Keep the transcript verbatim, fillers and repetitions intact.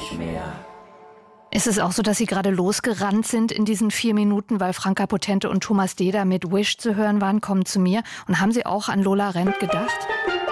nicht mehr. Ist es auch so, dass Sie gerade losgerannt sind in diesen vier Minuten, weil Franka Potente und Thomas Deder mit Wish zu hören waren, kommen zu mir? Und haben Sie auch an Lola Rent gedacht?